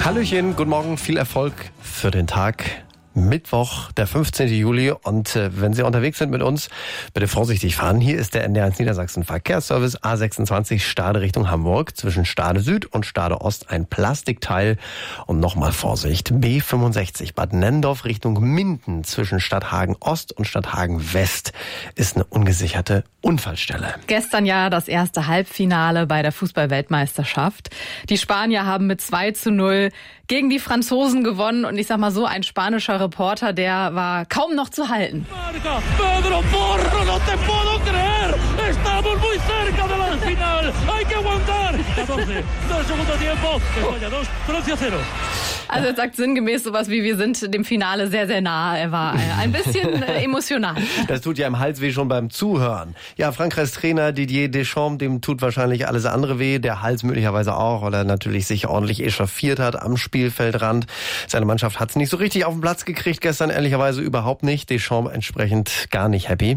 Hallöchen, guten Morgen, viel Erfolg für den Tag. Mittwoch, der 15. Juli. Und wenn Sie unterwegs sind mit uns, bitte vorsichtig fahren. Hier ist der NDR1 Niedersachsen Verkehrsservice A26 Stade Richtung Hamburg. Zwischen Stade Süd und Stade Ost ein Plastikteil. Und nochmal Vorsicht. B65 Bad Nenndorf Richtung Minden zwischen Stadthagen Ost und Stadthagen West ist eine ungesicherte Unfallstelle. Gestern ja das erste Halbfinale bei der Fußball-Weltmeisterschaft. Die Spanier haben mit 2:0 gegen die Franzosen gewonnen. Und ich sag mal so, ein spanischer Reporter, der war kaum noch zu halten. Pedro Porro, no te puedo creer. Estamos muy cerca del final. Hay que aguantar. 14, del segundo tiempo. España 2, Francia 0. Also er sagt sinngemäß sowas wie, wir sind dem Finale sehr, sehr nah. Er war ein bisschen emotional. Das tut ja im Hals weh schon beim Zuhören. Ja, Frankreichs Trainer Didier Deschamps, dem tut wahrscheinlich alles andere weh. Der Hals möglicherweise auch, weil er natürlich sich ordentlich echauffiert hat am Spielfeldrand. Seine Mannschaft hat es nicht so richtig auf den Platz gekriegt gestern, ehrlicherweise überhaupt nicht. Deschamps entsprechend gar nicht happy.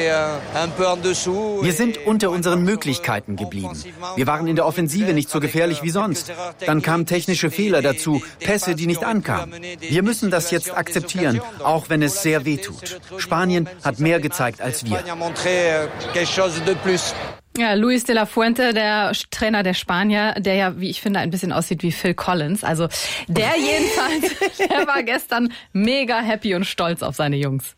Wir sind unter unseren Möglichkeiten geblieben. Wir waren in der Offensive nicht so gefährlich wie sonst. Dann kamen technische Fehler dazu, Pässe, die nicht ankamen. Wir müssen das jetzt akzeptieren, auch wenn es sehr weh tut. Spanien hat mehr gezeigt als wir. Ja, Luis de la Fuente, der Trainer der Spanier, der ja, wie ich finde, ein bisschen aussieht wie Phil Collins. Also der jedenfalls, der war gestern mega happy und stolz auf seine Jungs.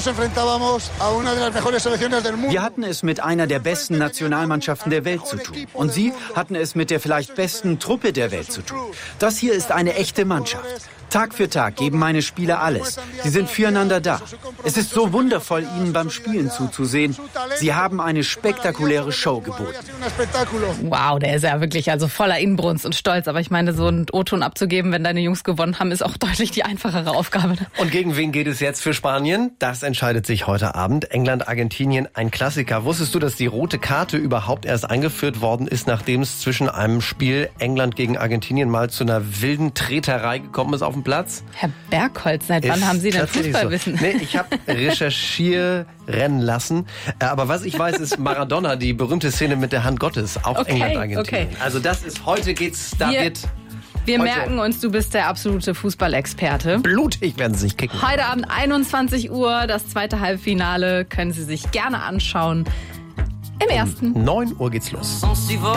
Wir hatten es mit einer der besten Nationalmannschaften der Welt zu tun. Und sie hatten es mit der vielleicht besten Truppe der Welt zu tun. Das hier ist eine echte Mannschaft. Tag für Tag geben meine Spieler alles. Sie sind füreinander da. Es ist so wundervoll, ihnen beim Spielen zuzusehen. Sie haben eine spektakuläre Show geboten. Wow, der ist ja wirklich also voller Inbrunst und Stolz. Aber ich meine, so einen O-Ton abzugeben, wenn deine Jungs gewonnen haben, ist auch deutlich die einfachere Aufgabe. Und gegen wen geht es jetzt für Spanien? Das entscheidet sich heute Abend. England, Argentinien, ein Klassiker. Wusstest du, dass die rote Karte überhaupt erst eingeführt worden ist, nachdem es zwischen einem Spiel England gegen Argentinien mal zu einer wilden Treterei gekommen ist auf dem Platz? Herr Bergholz, seit wann haben Sie denn Fußballwissen? So. Nee, ich habe recherchieren lassen. Aber was ich weiß, ist Maradona, die berühmte Szene mit der Hand Gottes, auch Okay, England, Argentinien. okay. Also das ist, heute geht's, da wird Wir heute merken uns, du bist der absolute Fußballexperte. blutig, werden sie sich kicken. Heute Abend 21 Uhr, das zweite Halbfinale, können Sie sich gerne anschauen. Im ersten. 9 Uhr geht's los.